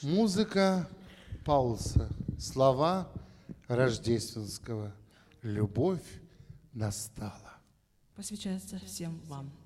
Музыка Паулса, слова рождественского «Любовь настала». Посвящается всем вам.